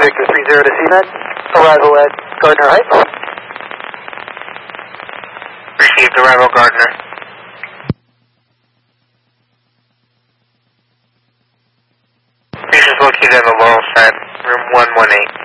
Victor 30 to CMAT. Arrival at Gardner Heights. Received arrival Gardner. Patient's located on the Laurel side, room 118.